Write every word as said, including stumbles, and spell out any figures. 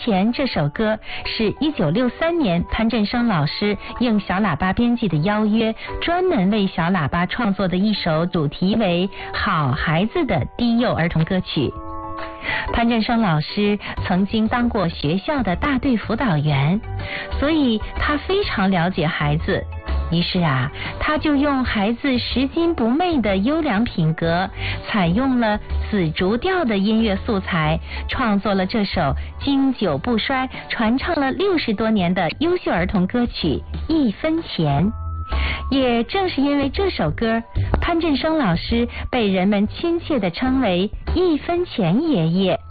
钱》这首歌是一九六三年潘振声老师应小喇叭编辑的邀约，专门为小喇叭创作的一首主题为好孩子的低幼儿童歌曲。潘振声老师曾经当过学校的大队辅导员，所以他非常了解孩子。于是啊，他就用孩子拾金不昧的优良品格，采用了紫竹调的音乐素材，创作了这首经久不衰、传唱了六十多年的优秀儿童歌曲《一分钱》。也正是因为这首歌，潘振声老师被人们亲切地称为一分钱爷爷。